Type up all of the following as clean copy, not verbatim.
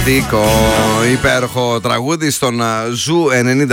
Δίκο, υπέροχο τραγούδι στον Ζου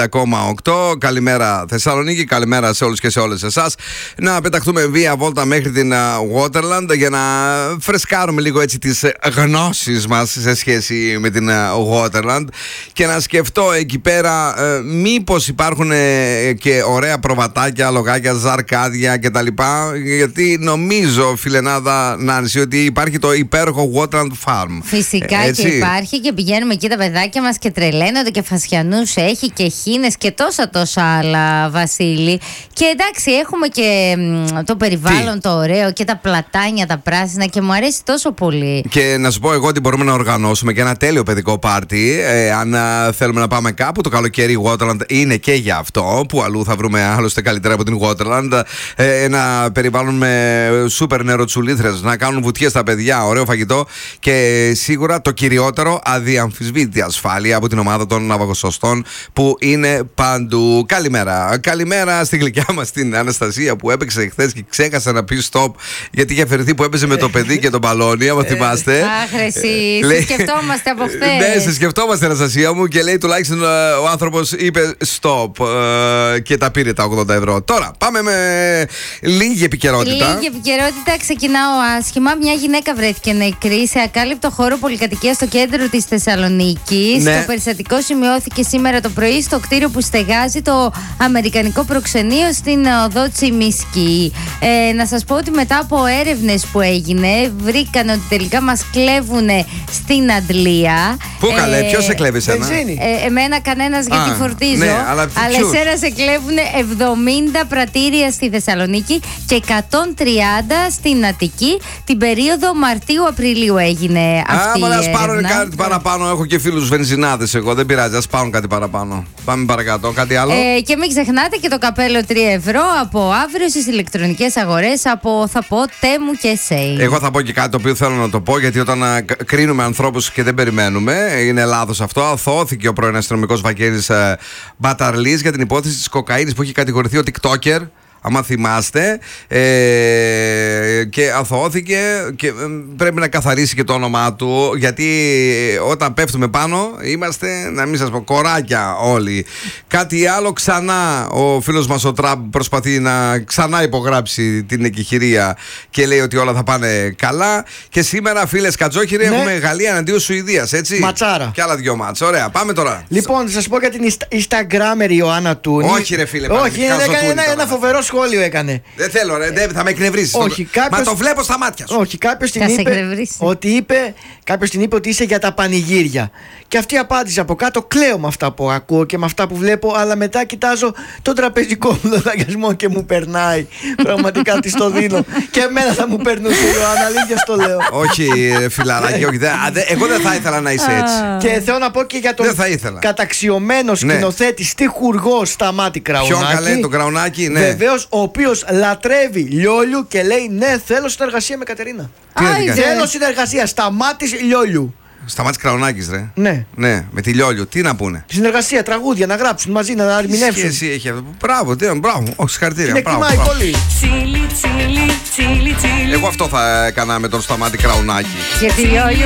90,8. Καλημέρα Θεσσαλονίκη, καλημέρα σε όλους και σε όλες εσάς. Να πεταχτούμε βία βόλτα μέχρι την Waterland για να φρεσκάρουμε λίγο έτσι τις γνώσεις μας σε σχέση με την Waterland και να σκεφτώ εκεί πέρα μήπως υπάρχουν και ωραία προβατάκια, λογάκια, ζαρκάδια κτλ. Γιατί νομίζω, φιλενάδα Νάνση, ότι υπάρχει το υπέροχο Waterland Farm. Φυσικά έτσι. Και υπάρχει. Και πηγαίνουμε εκεί τα παιδάκια μας και τρελαίνονται και φασιανούς έχει και χήνες και τόσα άλλα, Βασίλη. Και εντάξει, έχουμε και το περιβάλλον το ωραίο και τα πλατάνια τα πράσινα και μου αρέσει τόσο πολύ. Και να σου πω εγώ ότι μπορούμε να οργανώσουμε και ένα τέλειο παιδικό πάρτι. Αν θέλουμε να πάμε κάπου, το καλοκαίρι Waterland είναι και για αυτό. Που αλλού θα βρούμε άλλωστε καλύτερα από την Waterland. Ένα περιβάλλον με σούπερ νεροτσουλήθρες, να κάνουν βουτιές στα παιδιά, ωραίο φαγητό και σίγουρα το κυριότερο, αδιαμφισβήτητη ασφάλεια από την ομάδα των ναυαγοσωστών που είναι παντού. Καλημέρα. Καλημέρα στη γλυκιά μας την Αναστασία που έπαιξε χθες και ξέχασε να πει stop γιατί είχε αφαιρεθεί που έπαιζε με το παιδί και τον μπαλόνι. Άμα θυμάστε. Αχ, εσύ. Σε σκεφτόμαστε από χθες. Ναι, σε σκεφτόμαστε, Αναστασία μου, και λέει τουλάχιστον ο άνθρωπος είπε stop και τα πήρε τα 80 ευρώ. Τώρα πάμε με λίγη επικαιρότητα. Λίγη επικαιρότητα. Ξεκινάω άσχημα. Μια γυναίκα βρέθηκε νεκρή σε ακάλυπτο χώρο πολυκατοικίας στο κέντρο της Θεσσαλονίκης. Ναι. Το περιστατικό σημειώθηκε σήμερα το πρωί στο κτίριο που στεγάζει το αμερικανικό προξενείο στην οδό Τσιμισκή. Να σας πω ότι μετά από έρευνες που έγινε, βρήκαν ότι τελικά μας κλέβουν στην αντλία. Πού καλέ, ποιος σε κλέβει εσένα? Εμένα κανένας γιατί φορτίζω. Ναι, αλλά εσένα σε κλέβουν 70 πρατήρια στη Θεσσαλονίκη και 130 στην Αττική. Την περίοδο Μαρτίου-Απριλίου έγινε αυτή η έρευνα. Κάτι παραπάνω, έχω και φίλους βενζινάδες εγώ, δεν πειράζει, ας πάρουν κάτι παραπάνω. Πάμε παρακάτω, κάτι άλλο. Και μην ξεχνάτε και το καπέλο 3 ευρώ από αύριο στις ηλεκτρονικές αγορές από θα πω Τέμου και Σέι. Εγώ θα πω και κάτι το οποίο θέλω να το πω, γιατί όταν κρίνουμε ανθρώπους και δεν περιμένουμε, είναι λάθος αυτό. Αθώθηκε ο πρώην αστυνομικός Βαγγέλης Μπαταρλής για την υπόθεση της κοκαίνης που έχει κατηγορηθεί ο TikToker. Άμα θυμάστε, και αθωώθηκε και πρέπει να καθαρίσει και το όνομά του, γιατί όταν πέφτουμε πάνω είμαστε, να μην σας πω, κοράκια όλοι. Κάτι άλλο, ξανά ο φίλος μας ο Τραμπ προσπαθεί να ξανά υπογράψει την εκεχηρία και λέει ότι όλα θα πάνε καλά. Και σήμερα, φίλες Κατζόχυροι, έχουμε Γαλλία εναντίον Σουηδίας, έτσι. Ματσάρα. Και άλλα δυο μάτς. Ωραία, πάμε τώρα. Λοιπόν, θα σας πω για την Instagrammer Ιωάννα Τούνη. Όχι, ρε φίλε, όχι, ένα φοβερό σχόλιο έκανε. Δεν θέλω, ρε, θα με εκνευρίσεις. Μα το βλέπω στα μάτια σου. Όχι, κάποιος την είπε ότι είσαι για τα πανηγύρια. Και αυτή απάντησε από κάτω: κλαίω με αυτά που ακούω και με αυτά που βλέπω, αλλά μετά κοιτάζω τον τραπεζικό μου λογαριασμό και μου περνάει. Πραγματικά της το δίνω. Και εμένα θα μου περνούσε, Ιωάννα, αλήθεια στο λέω. Όχι, φιλαράκι, όχι. Εγώ δεν θα ήθελα να είσαι έτσι. Και θέλω να πω και για τον καταξιωμένο σκηνοθέτη στιχουργό Σταμάτη Κραουνάκη. Ποιον καλέ, τον Κραουνάκη, ναι. Βεβαίως, ο οποίος λατρεύει Λιόλιου και λέει: ναι, θέλω συνεργασία με Κατερίνα. Θέλω συνεργασία. Σταμάτης Λιόλιου. Σταμάτης Κραουνάκης, ρε. Ναι. Ναι, με τη Λιόλιου. Τι να πούνε. Συνεργασία, τραγούδια, να γράψουν μαζί, να ερμηνεύσουν. Εσύ έχει αυτό. Μπράβο, μπράβο. Όχι, συγχαρητήρια. Είναι εκτιμάει πολύ. Εγώ αυτό θα έκανα με τον Σταμάτη Κραουνάκη. Και τη Λιόλιου.